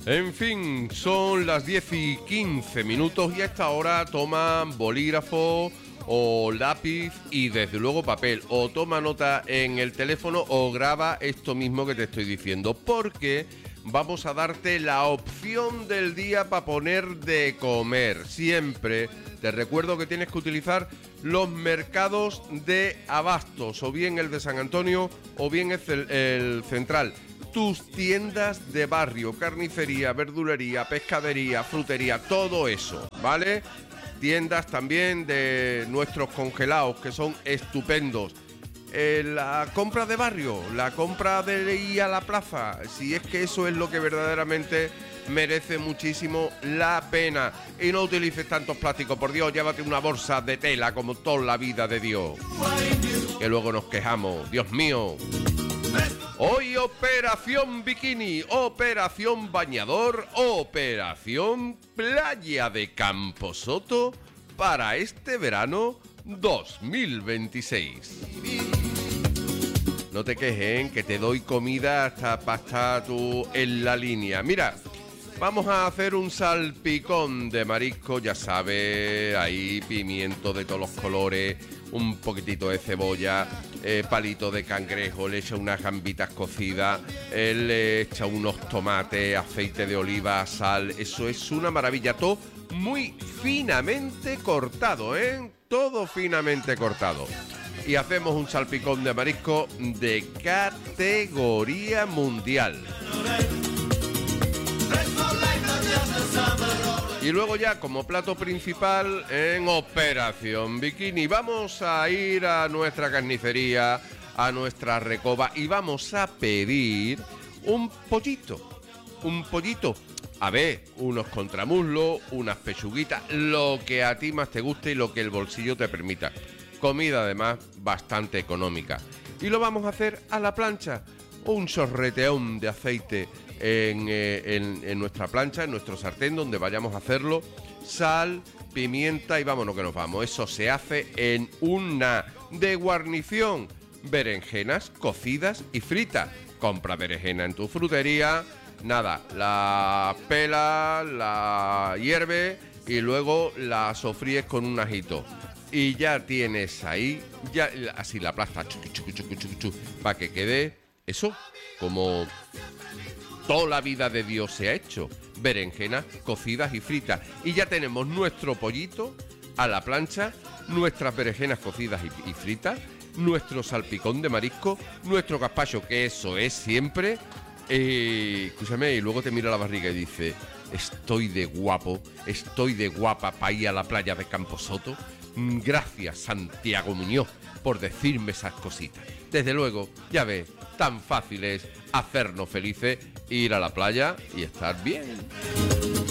En fin, son las 10:15 y a esta hora toman bolígrafo o lápiz y desde luego papel, o toma nota en el teléfono o graba esto mismo que te estoy diciendo, porque vamos a darte la opción del día para poner de comer. Siempre te recuerdo que tienes que utilizar los mercados de abastos, o bien el de San Antonio o bien el central. Tus tiendas de barrio, carnicería, verdulería, pescadería, frutería, todo eso, ¿vale? Tiendas también de nuestros congelados, que son estupendos. La compra de barrio, la compra de ir a la plaza, si es que eso es lo que verdaderamente merece muchísimo la pena. Y no utilices tantos plásticos, por Dios, llévate una bolsa de tela como toda la vida de Dios. Que luego nos quejamos, Dios mío. Hoy operación bikini, operación bañador, operación playa de Camposoto para este verano 2026. No te quejes, que te doy comida hasta para estar tú en la línea. Mira, vamos a hacer un salpicón de marisco, ya sabes, ahí pimiento de todos los colores, un poquitito de cebolla, palito de cangrejo, le echa unas gambitas cocidas, le echa unos tomates, aceite de oliva, sal. Eso es una maravilla, todo muy finamente cortado, todo finamente cortado. Y hacemos un salpicón de marisco de categoría mundial. Y luego ya como plato principal en operación bikini vamos a ir a nuestra carnicería, a nuestra recoba, y vamos a pedir un pollito. A ver, unos contramuslos, unas pechuguitas, lo que a ti más te guste y lo que el bolsillo te permita. Comida además bastante económica. Y lo vamos a hacer a la plancha, un chorreteón de aceite en nuestra plancha, en nuestro sartén donde vayamos a hacerlo, sal, pimienta y vámonos que nos vamos. Eso se hace en una de guarnición, berenjenas cocidas y fritas. Compra berenjena en tu frutería, nada, la pela, la hierve y luego la sofríes con un ajito. Y ya tienes ahí, ya así la aplastas, para que quede eso como toda la vida de Dios se ha hecho, berenjenas cocidas y fritas. Y ya tenemos nuestro pollito a la plancha, nuestras berenjenas cocidas y fritas, nuestro salpicón de marisco, nuestro gazpacho, que eso es siempre. Escúchame, y luego te mira la barriga y dice: estoy de guapo, estoy de guapa para ir a la playa de Camposoto. Gracias, Santiago Muñoz, por decirme esas cositas. Desde luego, ya ves, tan fácil es hacernos felices, ir a la playa y estar bien.